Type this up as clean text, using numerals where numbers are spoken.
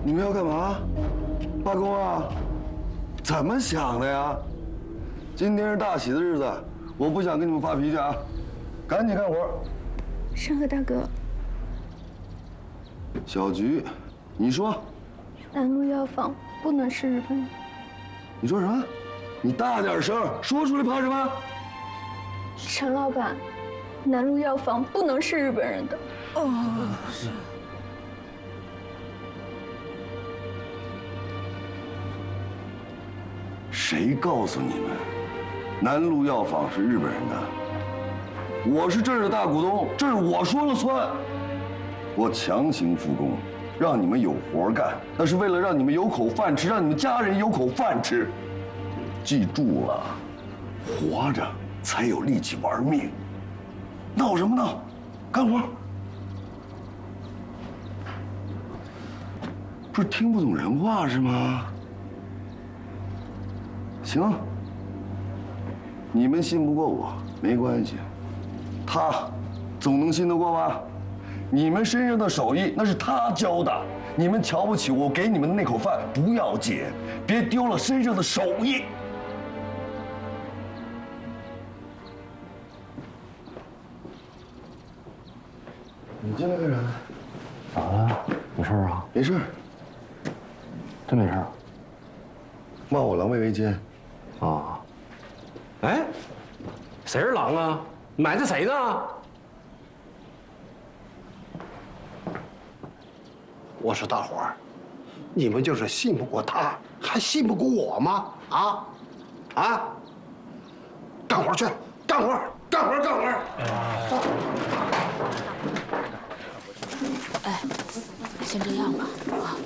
你们要干嘛？罢工啊？怎么想的呀？今天是大喜的日子，我不想跟你们发脾气啊！赶紧干活。 山河大哥， 小菊，你说。 南路药房不能是日本人。 你说什么？你大点声，说出来怕什么？ 陈老板，南路药房不能是日本人的。 哦，是。 谁告诉你们，南路药房是日本人的？我是这儿的大股东，这是我说了算。我强行复工，让你们有活干，那是为了让你们有口饭吃，让你们家人有口饭吃。记住了，活着才有力气玩命。闹什么闹？干活！不是听不懂人话是吗？行，你们信不过我没关系，他总能信得过吧？你们身上的手艺那是他教的，你们瞧不起我给你们的那口饭不要紧，别丢了身上的手艺。你进来干啥？ 咋了？有事啊？ 没事。 真没事？ 骂我狼狈为奸。 啊。哎，谁是狼啊？埋汰谁呢？ 我说大伙儿，你们就是信不过他，还信不过我吗？干活去，干活，干活，干活！ 哎，先这样吧，啊。